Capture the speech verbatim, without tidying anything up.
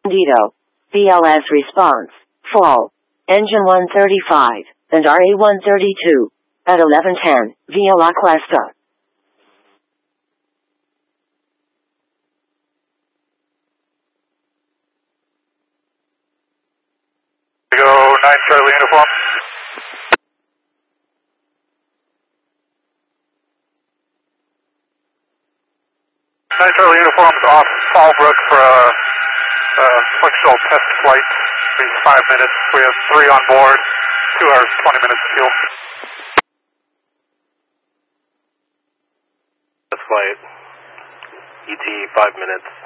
Dito. B L S response. Fall. Engine one thirty-five and R A one thirty-two at eleven ten via La Cuesta. Go nine Charlie uniform. nine Charlie uniform's off Fallbrook for a, a sequential test flight. Be five minutes. We have three on board. Two hours, twenty minutes fuel. Test flight. E T five minutes.